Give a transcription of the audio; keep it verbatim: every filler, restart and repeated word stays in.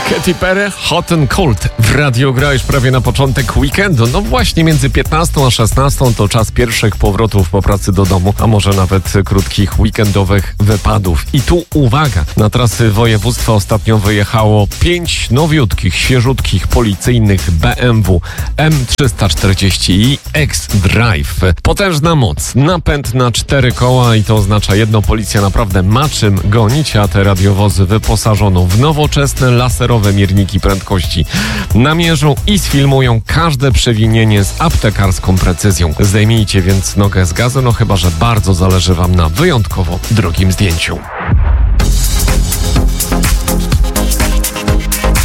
Katy Perry, Hot and Cold. W radiu gra już prawie na początek weekendu. No właśnie między piętnastą a szesnastą to czas pierwszych powrotów po pracy do domu, a może nawet krótkich weekendowych wypadów. I tu uwaga, na trasy województwa ostatnio wyjechało pięć nowiutkich, świeżutkich, policyjnych B M W M trzysta czterdzieści i X-Drive. Potężna moc, napęd na cztery koła i to oznacza jedno, policja naprawdę ma czym gonić, a te radiowozy wyposażono w nowoczesne laserowe mierniki prędkości. Namierzą i sfilmują każde przewinienie z aptekarską precyzją. Zdejmijcie więc nogę z gazu, no chyba że bardzo zależy wam na wyjątkowo drogim zdjęciu.